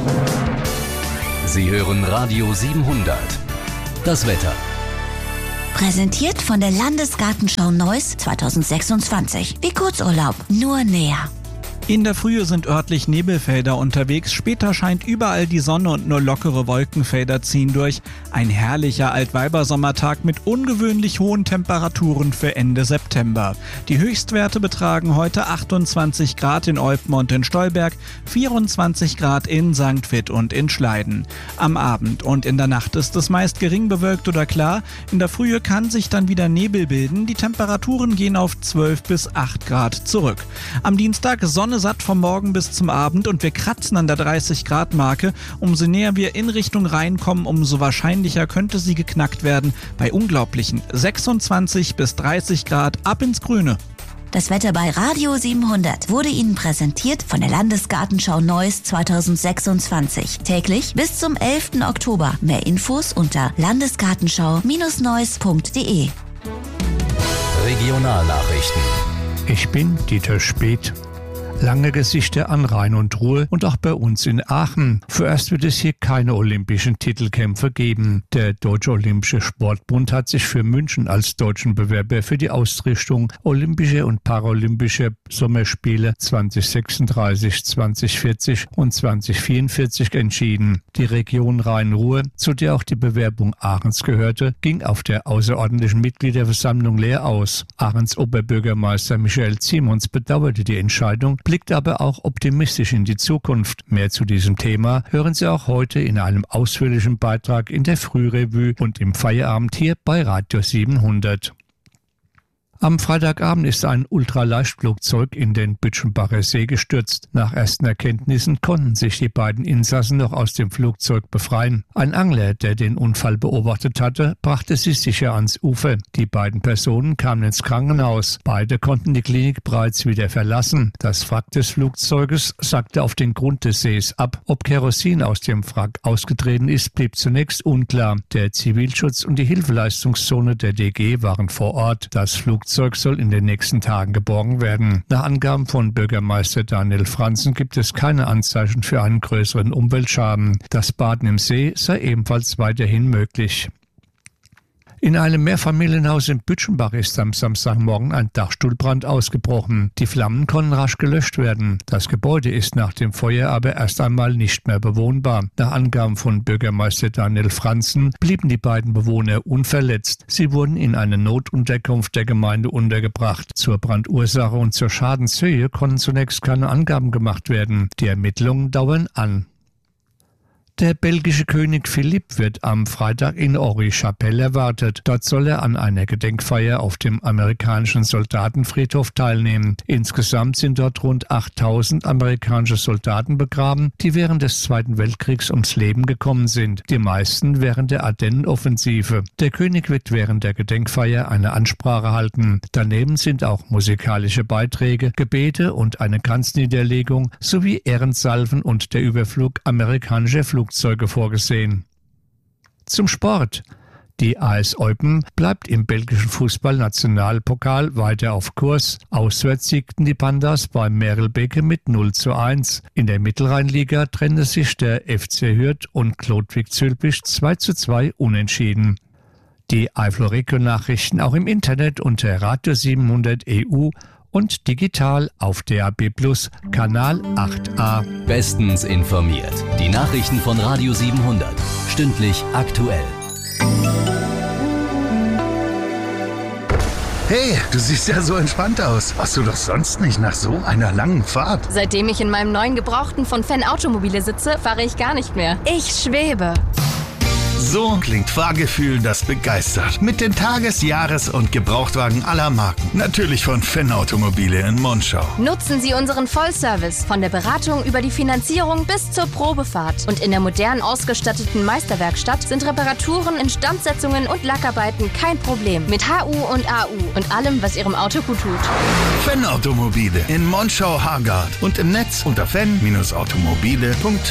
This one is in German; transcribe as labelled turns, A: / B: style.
A: Sie hören Radio 700. Das Wetter.
B: Präsentiert von der Landesgartenschau Neuss 2026. Wie Kurzurlaub, nur näher.
C: In der Frühe sind örtlich Nebelfelder unterwegs, später scheint überall die Sonne und nur lockere Wolkenfelder ziehen durch. Ein herrlicher Altweibersommertag mit ungewöhnlich hohen Temperaturen für Ende September. Die Höchstwerte betragen heute 28 Grad in Olpen und in Stolberg, 24 Grad in St. Vith und in Schleiden. Am Abend und in der Nacht ist es meist gering bewölkt oder klar. In der Frühe kann sich dann wieder Nebel bilden. Die Temperaturen gehen auf 12 bis 8 Grad zurück. Am Dienstag Sonne satt vom Morgen bis zum Abend und wir kratzen an der 30 Grad Marke. Umso näher wir in Richtung Rhein kommen, umso wahrscheinlicher könnte sie geknackt werden. Bei unglaublichen 26 bis 30 Grad ab ins Grüne.
B: Das Wetter bei Radio 700 wurde Ihnen präsentiert von der Landesgartenschau Neuss 2026. Täglich bis zum 11. Oktober. Mehr Infos unter landesgartenschau-neuss.de.
A: Regionalnachrichten.
D: Ich bin Dieter Speth. Lange Gesichter an Rhein und Ruhr und auch bei uns in Aachen. Vorerst wird es hier keine olympischen Titelkämpfe geben. Der Deutsche Olympische Sportbund hat sich für München als deutschen Bewerber für die Ausrichtung Olympische und Paralympische Sommerspiele 2036, 2040 und 2044 entschieden. Die Region Rhein-Ruhr, zu der auch die Bewerbung Aachens gehörte, ging auf der außerordentlichen Mitgliederversammlung leer aus. Aachens Oberbürgermeister Michael Simons bedauerte die Entscheidung, blickt aber auch optimistisch in die Zukunft. Mehr zu diesem Thema hören Sie auch heute in einem ausführlichen Beitrag in der Frührevue und im Feierabend hier bei Radio 700. Am Freitagabend ist ein Ultraleichtflugzeug in den Bütchenbacher See gestürzt. Nach ersten Erkenntnissen konnten sich die beiden Insassen noch aus dem Flugzeug befreien. Ein Angler, der den Unfall beobachtet hatte, brachte sie sicher ans Ufer. Die beiden Personen kamen ins Krankenhaus. Beide konnten die Klinik bereits wieder verlassen. Das Wrack des Flugzeuges sackte auf den Grund des Sees ab. Ob Kerosin aus dem Wrack ausgetreten ist, blieb zunächst unklar. Der Zivilschutz und die Hilfeleistungszone der DG waren vor Ort. Das Flugzeug soll in den nächsten Tagen geborgen werden. Nach Angaben von Bürgermeister Daniel Franzen gibt es keine Anzeichen für einen größeren Umweltschaden. Das Baden im See sei ebenfalls weiterhin möglich. In einem Mehrfamilienhaus in Bütchenbach ist am Samstagmorgen ein Dachstuhlbrand ausgebrochen. Die Flammen konnten rasch gelöscht werden. Das Gebäude ist nach dem Feuer aber erst einmal nicht mehr bewohnbar. Nach Angaben von Bürgermeister Daniel Franzen blieben die beiden Bewohner unverletzt. Sie wurden in eine Notunterkunft der Gemeinde untergebracht. Zur Brandursache und zur Schadenshöhe konnten zunächst keine Angaben gemacht werden. Die Ermittlungen dauern an. Der belgische König Philipp wird am Freitag in Henri-Chapelle erwartet. Dort soll er an einer Gedenkfeier auf dem amerikanischen Soldatenfriedhof teilnehmen. Insgesamt sind dort rund 8000 amerikanische Soldaten begraben, die während des Zweiten Weltkriegs ums Leben gekommen sind. Die meisten während der Ardennenoffensive. Der König wird während der Gedenkfeier eine Ansprache halten. Daneben sind auch musikalische Beiträge, Gebete und eine Kranzniederlegung sowie Ehrensalven und der Überflug amerikanischer Flugzeuge vorgesehen. Zum Sport. Die AS Eupen bleibt im belgischen Fußball-Nationalpokal weiter auf Kurs. Auswärts siegten die Pandas bei Merelbeke mit 0:1. In der Mittelrheinliga trennte sich der FC Hürth und Klodwig-Zülpich 2:2 unentschieden. Die Eifel-Region-Nachrichten auch im Internet unter Radio 700 EU und digital auf DAB+ Kanal 8a.
A: Bestens informiert. Die Nachrichten von Radio 700. Stündlich aktuell.
E: Hey, du siehst ja so entspannt aus. Warst du doch sonst nicht nach so einer langen Fahrt?
F: Seitdem ich in meinem neuen Gebrauchten von Fan Automobile sitze, fahre ich gar nicht mehr. Ich schwebe.
E: So klingt Fahrgefühl, das begeistert. Mit den Tages-, Jahres- und Gebrauchtwagen aller Marken. Natürlich von Fan Automobile in Monschau.
F: Nutzen Sie unseren Vollservice von der Beratung über die Finanzierung bis zur Probefahrt. Und in der modern ausgestatteten Meisterwerkstatt sind Reparaturen, Instandsetzungen und Lackarbeiten kein Problem. Mit HU und AU und allem, was Ihrem Auto gut tut.
E: Fan Automobile in Monschau-Hargard und im Netz unter fan-automobile.de.